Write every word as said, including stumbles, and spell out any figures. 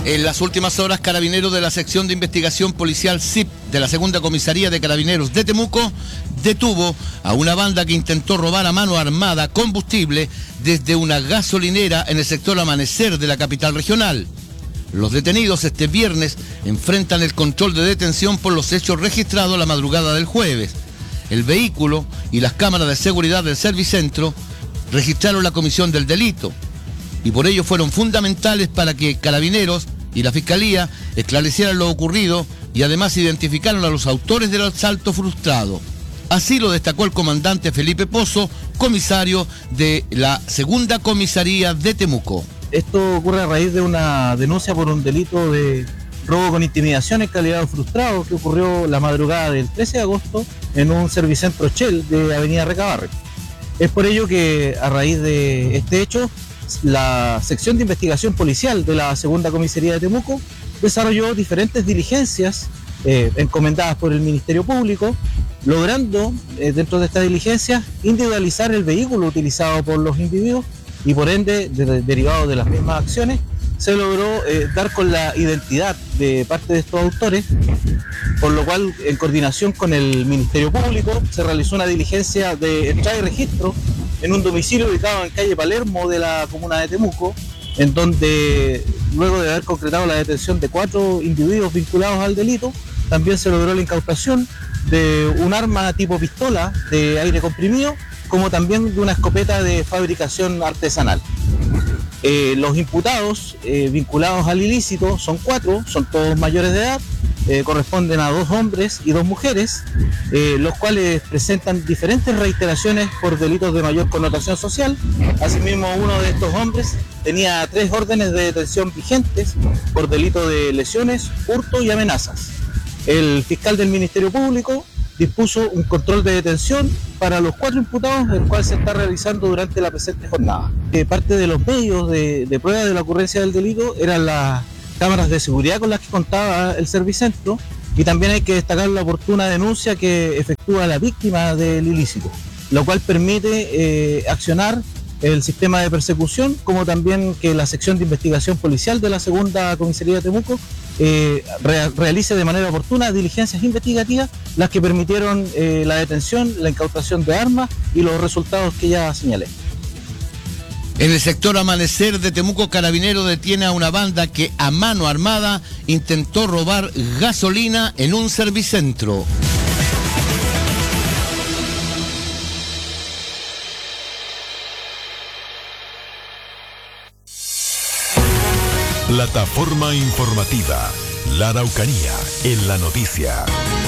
En las últimas horas, Carabineros de la Sección de Investigación Policial S I P de la Segunda Comisaría de Carabineros de Temuco detuvo a una banda que intentó robar a mano armada combustible desde una gasolinera en el sector Amanecer de la capital regional. Los detenidos este viernes enfrentan el control de detención por los hechos registrados la madrugada del jueves. El vehículo y las cámaras de seguridad del Servicentro registraron la comisión del delito y por ello fueron fundamentales para que Carabineros y la Fiscalía esclarecieran lo ocurrido y además identificaron a los autores del asalto frustrado. Así lo destacó el comandante Felipe Pozo, comisario de la Segunda Comisaría de Temuco. Esto ocurre a raíz de una denuncia por un delito de robo con intimidación en calidad de frustrado que ocurrió la madrugada del trece de agosto en un Servicentro Shell de Avenida Recabarren. Es por ello que a raíz de este hecho, la sección de investigación policial de la Segunda Comisaría de Temuco desarrolló diferentes diligencias eh, encomendadas por el Ministerio Público, logrando eh, dentro de estas diligencias individualizar el vehículo utilizado por los individuos y por ende, de, de, derivado de las mismas acciones, se logró eh, dar con la identidad de parte de estos autores, por lo cual, en coordinación con el Ministerio Público, se realizó una diligencia de entrada y registro en un domicilio ubicado en calle Palermo de la comuna de Temuco, en donde, luego de haber concretado la detención de cuatro individuos vinculados al delito, también se logró la incautación de un arma tipo pistola de aire comprimido, como también de una escopeta de fabricación artesanal. Eh, los imputados eh, vinculados al ilícito son cuatro, son todos mayores de edad, eh, corresponden a dos hombres y dos mujeres, eh, los cuales presentan diferentes reiteraciones por delitos de mayor connotación social. Asimismo, uno de estos hombres tenía tres órdenes de detención vigentes por delito de lesiones, hurto y amenazas. El fiscal del Ministerio Público dispuso un control de detención para los cuatro imputados, el cual se está realizando durante la presente jornada. Eh, parte de los medios de, de prueba de la ocurrencia del delito eran las cámaras de seguridad con las que contaba el Servicentro, y también hay que destacar la oportuna denuncia que efectúa la víctima del ilícito, lo cual permite eh, accionar el sistema de persecución, como también que la sección de investigación policial de la Segunda Comisaría de Temuco eh, re realice de manera oportuna diligencias investigativas, las que permitieron eh, la detención, la incautación de armas y los resultados que ya señalé. En el sector Amanecer de Temuco, Carabineros detiene a una banda que a mano armada intentó robar gasolina en un Servicentro. Plataforma informativa, La Araucanía en la noticia.